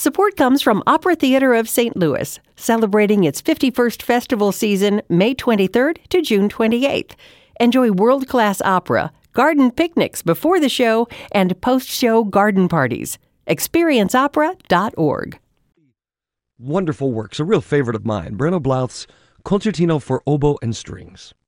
Support comes from Opera Theater of St. Louis, celebrating its 51st festival season May 23rd to June 28th. Enjoy world-class opera, garden picnics before the show, and post-show garden parties. ExperienceOpera.org. Wonderful works, a real favorite of mine, Brenno Blouth's Concertino for Oboe and Strings.